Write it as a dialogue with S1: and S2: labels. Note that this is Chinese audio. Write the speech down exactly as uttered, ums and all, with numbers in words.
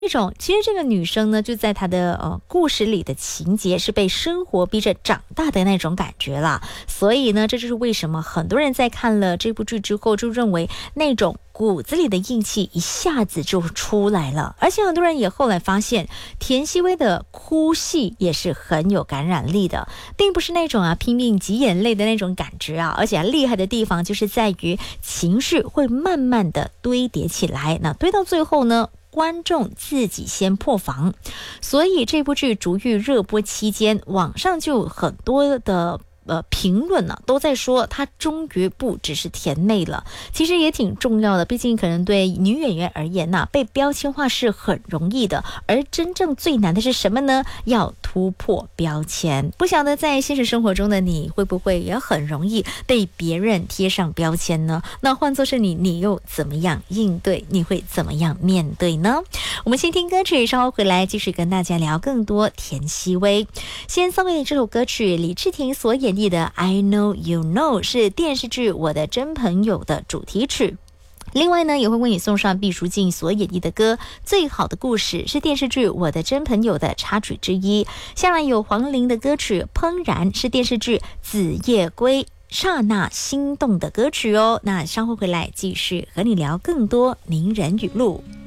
S1: 一种其实这个女生呢，就在她的呃故事里的情节是被生活逼着长大的那种感觉啦，所以呢，这就是为什么很多人在看了这部剧之后，就认为那种骨子里的硬气一下子就出来了。而且很多人也后来发现，田曦薇的哭戏也是很有感染力的，并不是那种啊拼命挤眼泪的那种感觉啊，而且、啊、厉害的地方就是在于情绪会慢慢的堆叠起来，那堆到最后呢，观众自己先破防。所以这部剧逐日热播期间，网上就很多的呃，评论呢、啊、都在说她终于不只是甜妹了，其实也挺重要的，毕竟可能对女演员而言呐、啊，被标签化是很容易的，而真正最难的是什么呢？要突破标签。不晓得在现实生活中的你会不会也很容易被别人贴上标签呢？那换作是你，你又怎么样应对？你会怎么样面对呢？我们先听歌曲，稍后回来继续跟大家聊更多田曦薇。先送给你这首歌曲，李治廷所演绎的 I Know You Know 是电视剧《我的真朋友》的主题曲。另外呢，也会为你送上毕淑净所演绎的歌《最好的故事》，是电视剧《我的真朋友》的插曲之一。下来有黄龄的歌曲《怦然》，是电视剧《子夜归》刹那心动的歌曲哦。那稍后回来继续和你聊更多名人语录。